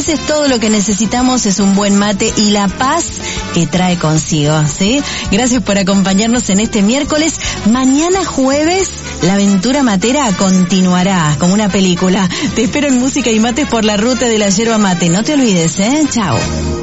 veces todo lo que necesitamos es un buen mate y la paz que trae consigo, ¿sí? Gracias por acompañarnos en este miércoles. Mañana jueves, la aventura matera continuará como una película. Te espero en Música y Mates por la ruta de la yerba mate. No te olvides, ¿eh? Chao.